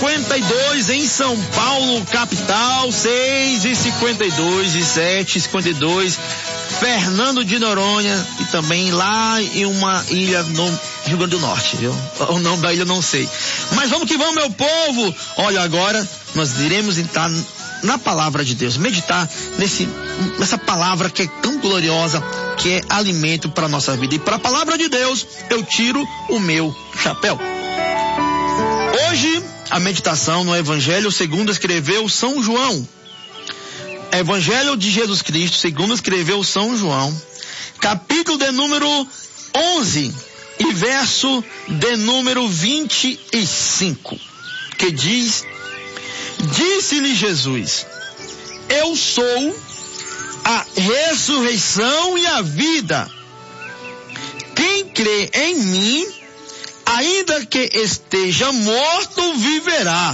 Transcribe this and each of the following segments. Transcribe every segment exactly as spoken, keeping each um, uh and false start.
cinquenta e dois em São Paulo, capital. seis e cinquenta e dois e sete e cinquenta e dois, Fernando de Noronha, e também lá em uma ilha no Rio Grande do Norte, viu? O nome da ilha eu não sei. Mas vamos que vamos, meu povo. Olha, agora nós iremos entrar na palavra de Deus, meditar nesse, nessa palavra que é tão gloriosa, que é alimento para a nossa vida. E para a palavra de Deus, eu tiro o meu chapéu. Hoje, a meditação no Evangelho segundo escreveu São João. Evangelho de Jesus Cristo segundo escreveu São João, capítulo de número onze e verso de número vinte e cinco, que diz: disse-lhe Jesus: eu sou a ressurreição e a vida. Quem crê em mim, ainda que esteja morto, viverá.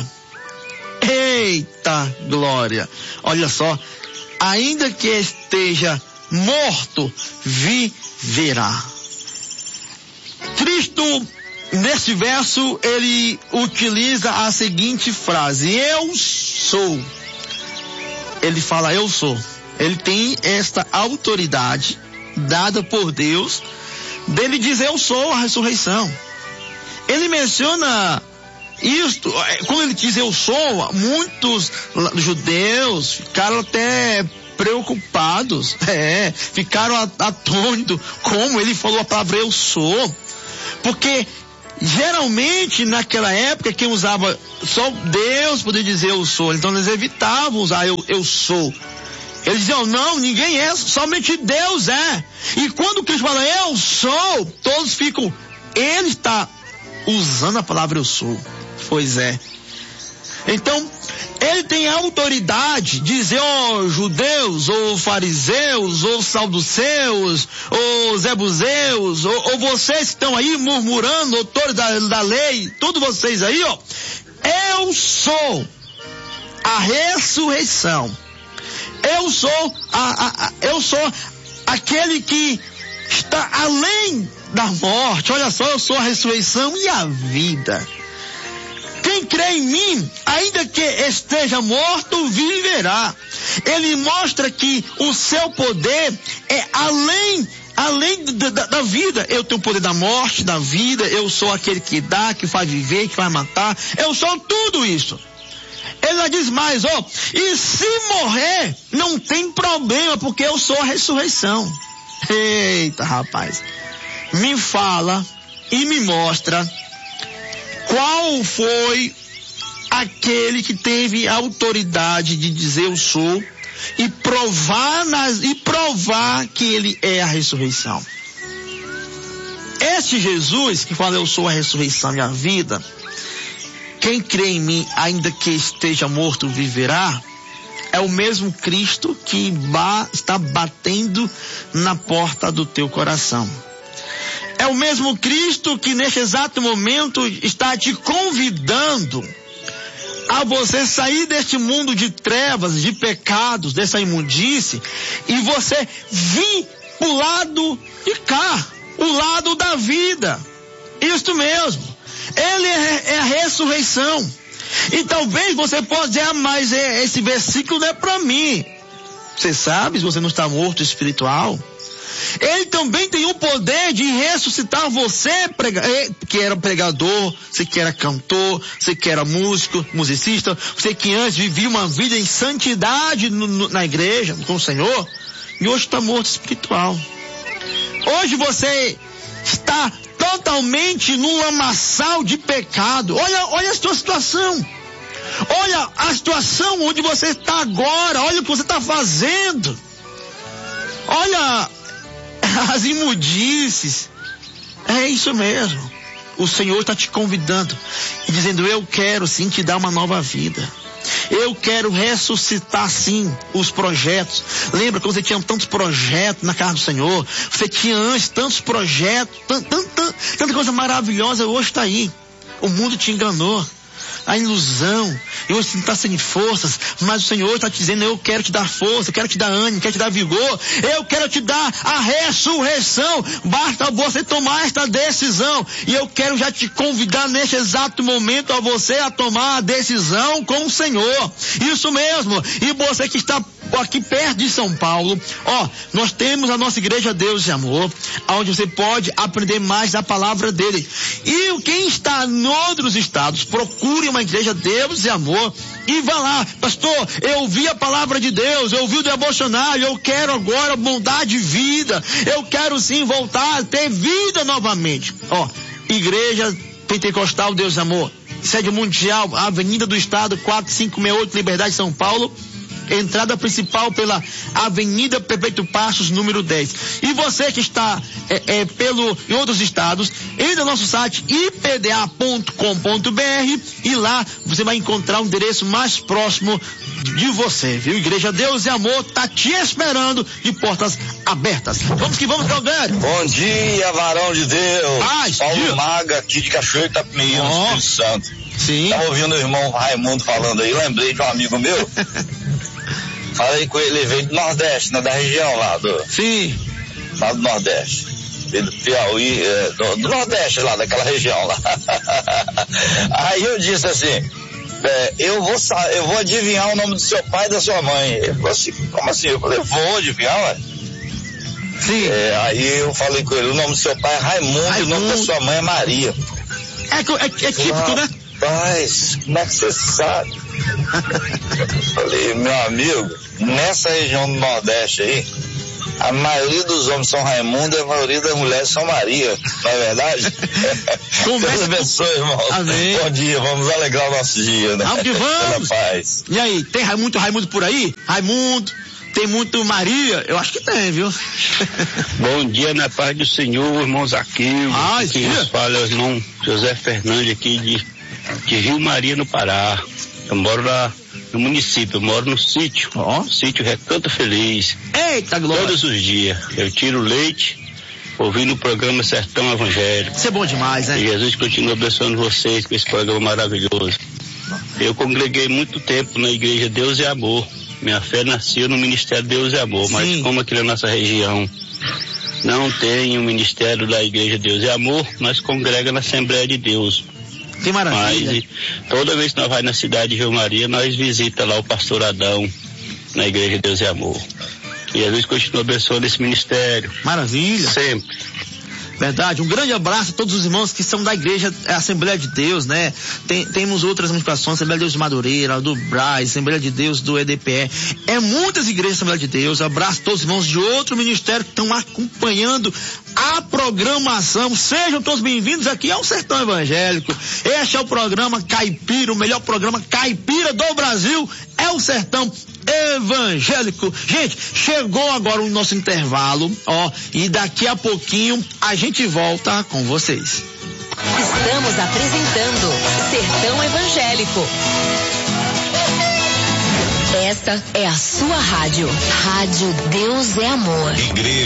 Eita glória! Olha só, ainda que esteja morto, viverá. Cristo, nesse verso, ele utiliza a seguinte frase: eu sou. Ele fala eu sou. Ele tem esta autoridade dada por Deus dele dizer eu sou a ressurreição. Ele menciona isto, quando ele diz eu sou, muitos judeus ficaram até preocupados, é, ficaram atônitos como ele falou a palavra eu sou, porque geralmente naquela época quem usava só Deus podia dizer eu sou, então eles evitavam usar eu, eu sou. Eles diziam não, ninguém é, somente Deus é. E quando Cristo fala eu sou, todos ficam, ele está usando a palavra eu sou. Pois é. Então, ele tem a autoridade de dizer, ó oh, judeus, ou oh, fariseus, ou oh, saduceus, ou oh, zebuseus, ou oh, oh, vocês que estão aí murmurando, autores da, da lei, todos vocês aí, ó. Eu sou a ressurreição. Eu sou a, a, a, eu sou aquele que está além da morte. Olha só, eu sou a ressurreição e a vida. Quem crê em mim, ainda que esteja morto, viverá. Ele mostra que o seu poder é além, além da, da, da vida. Eu tenho o poder da morte, da vida. Eu sou aquele que dá, que faz viver, que faz matar. Eu sou tudo isso. Ele diz mais, ó, oh, e se morrer, não tem problema, porque eu sou a ressurreição. Eita, rapaz. Me fala e me mostra qual foi aquele que teve a autoridade de dizer eu sou e provar, nas, e provar que ele é a ressurreição. Este Jesus que fala eu sou a ressurreição e a vida, quem crê em mim, ainda que esteja morto, viverá, é o mesmo Cristo que ba- está batendo na porta do teu coração. É o mesmo Cristo que neste exato momento está te convidando a você sair deste mundo de trevas, de pecados, dessa imundície, e você vir pro lado de cá, o lado da vida. Isto mesmo. Ele é, é a ressurreição. E talvez você possa dizer, ah, mas é, esse versículo não é para mim. Você sabe, se você não está morto espiritual, ele também tem o poder de ressuscitar você, prega, que era pregador, você que era cantor, você que era músico, musicista, você que antes vivia uma vida em santidade no, no, na igreja, com o Senhor, e hoje está morto espiritual. Hoje você está totalmente num lamaçal de pecado. Olha, olha a sua situação. Olha a situação onde você está agora. Olha o que você está fazendo. Olha as imundícies. É isso mesmo. O Senhor está te convidando e dizendo, eu quero sim te dar uma nova vida. Eu quero ressuscitar sim os projetos. Lembra quando você tinha tantos projetos na casa do Senhor? Você tinha antes tantos projetos, tanta, tanta, tanta coisa maravilhosa, hoje está aí. O mundo te enganou. A ilusão e hoje você está sem forças, mas o Senhor está te dizendo, eu quero te dar força, eu quero te dar ânimo, quero te dar vigor, eu quero te dar a ressurreição, basta você tomar esta decisão, e eu quero já te convidar neste exato momento a você a tomar a decisão com o Senhor, isso mesmo, e você que está aqui perto de São Paulo, ó, nós temos a nossa igreja Deus e Amor, onde você pode aprender mais da palavra dele. E quem está em outros estados, procure uma igreja Deus e Amor e vá lá, pastor, eu ouvi a palavra de Deus, eu ouvi o devocionário, eu quero agora mudar de vida, eu quero sim voltar a ter vida novamente. Ó, igreja Pentecostal Deus e Amor, sede mundial, Avenida do Estado, quatro cinco seis oito, Liberdade, São Paulo. Entrada principal pela Avenida Perpétuo Passos, número dez. E você que está é, é, pelo, em outros estados, entre no nosso site i p d a ponto com ponto b r e lá você vai encontrar o endereço mais próximo de você, viu? Igreja Deus e Amor tá te esperando de portas abertas. Vamos que vamos, Caldeiro. Bom dia, varão de Deus. Ah, Paulo dia. Maga, aqui de Cachoeiro Itapemirim, no Espírito Santo. Sim. Tava ouvindo o irmão Raimundo falando aí, lembrei de um amigo meu. Falei com ele, ele veio do Nordeste, né, da região lá do... Sim. Lá do Nordeste. Veio do Piauí, é, do, do Nordeste lá, daquela região lá. Aí eu disse assim, é, eu, vou, eu vou adivinhar o nome do seu pai e da sua mãe. Ele falou assim, como assim? Eu falei, vou adivinhar, ué. Sim. É, aí eu falei com ele, o nome do seu pai é Raimundo, Raimundo. E o nome da sua mãe é Maria. É, é, é típico, ah, né? Rapaz, como é que você sabe? Falei, meu amigo, nessa região do Nordeste aí, a maioria dos homens são Raimundo e a maioria das mulheres são Maria, não é verdade? Deus abençoe, irmão. Amém. Bom dia, vamos alegrar o nosso dia, né? Vamos que vamos. Pela paz. E aí, tem muito Raimundo por aí? Raimundo, tem muito Maria? Eu acho que tem, viu? Bom dia, na paz do Senhor, irmão Zaqueu. Ah, quem nos fala é o irmão José Fernandes aqui de, de Rio Maria, no Pará. Eu moro lá no município, eu moro no sítio, ó, oh. Sítio Recanto Feliz. Eita, glória! Todos os dias eu tiro leite, ouvindo o programa Sertão Evangélico. Isso é bom demais, né? E Jesus continua abençoando vocês com esse programa maravilhoso. Eu congreguei muito tempo na igreja Deus e Amor. Minha fé nasceu no ministério Deus e Amor, mas Sim. como aqui na nossa região não tem o ministério da igreja Deus e Amor, nós congregamos na Assembleia de Deus. Que maravilha. Mas toda vez que nós vamos na cidade de Rio Maria, nós visitamos lá o pastor Adão, na igreja Deus e Amor. E Jesus continua abençoando esse ministério. Maravilha. Sempre. Verdade, um grande abraço a todos os irmãos que são da igreja Assembleia de Deus, né? Tem, temos outras ramificações, Assembleia de Deus de Madureira, do Braz, Assembleia de Deus do E D P E. É muitas igrejas Assembleia de Deus. Abraço a todos os irmãos de outro ministério que estão acompanhando a programação. Sejam todos bem-vindos aqui ao Sertão Evangélico. Este é o programa Caipira, o melhor programa caipira do Brasil. É o Sertão Evangélico. Gente, chegou agora o nosso intervalo, ó, e daqui a pouquinho a gente volta com vocês. Estamos apresentando Sertão Evangélico. Esta é a sua rádio. Rádio Deus é Amor. Igreja